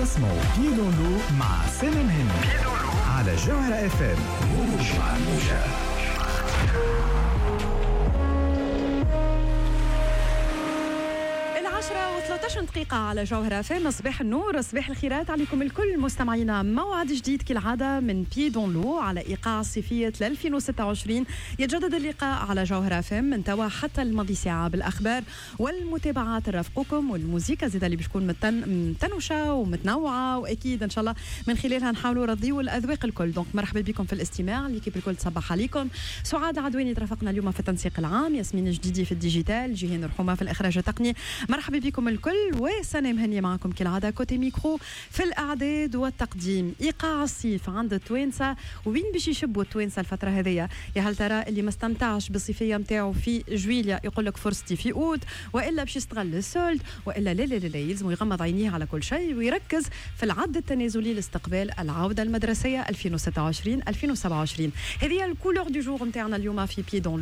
اسمعوا بيدونلو مع سامي مهني على جوهرة اف ام. و13 دقيقة على جوهرة فم. صباح النور، صباح الخيرات عليكم الكل مستمعينا. موعد جديد كالعادة من بيدونلو على إيقاع الصيفية 2026. يتجدد اللقاء على جوهرة فم من توا حتى الماضي ساعة بالأخبار والمتابعات رافقكم، والموسيقى زيادة اللي بتكون متنوشة ومتنوعة، وأكيد إن شاء الله من خلالها نحاولوا نرضيوا الأذواق الكل. دونك مرحبا بكم في الاستماع. ليكيب الكل تصبح عليكم. سعاد عدواني ترافقنا اليوم في التنسيق العام، ياسمين جديدي في الديجيتال، جيهان رحومة في الإخراج التقني. مرحبا بكم الكل، وسنة مهنية معكم كالعادة كوتي ميكرو في الإعداد والتقديم. إيقاع الصيف عند التوانسة، وين باش يشبوا التوانسة الفترة هذية؟ يا هل ترى اللي ما استمتعش بالصيفية متاعه في جويليا يقول لك فرصتي في أوت، وإلا باش يستغل السولد، وإلا لا يلزم يغمض عينيه على كل شيء ويركز في العد التنازلي لاستقبال العودة المدرسية 2026-2027. هذه الكولور دو جور متاعنا اليوم في بيدون